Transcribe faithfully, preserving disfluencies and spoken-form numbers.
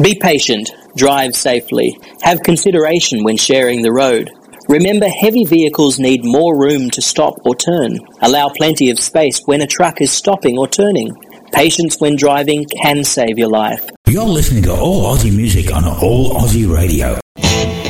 Be patient, drive safely, have consideration when sharing the road. Remember, heavy vehicles need more room to stop or turn. Allow plenty of space when a truck is stopping or turning. Patience when driving can save your life. You're listening to All Aussie Music on All Aussie Radio.